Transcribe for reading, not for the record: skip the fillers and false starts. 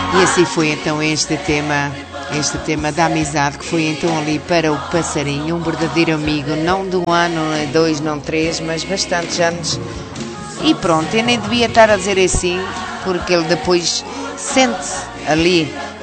E assim foi então este tema da amizade, que foi então ali para o Passarinho, um verdadeiro amigo, não de um ano, não dois, não três, mas bastantes anos. E pronto, eu nem devia estar a dizer assim, porque ele depois sente ali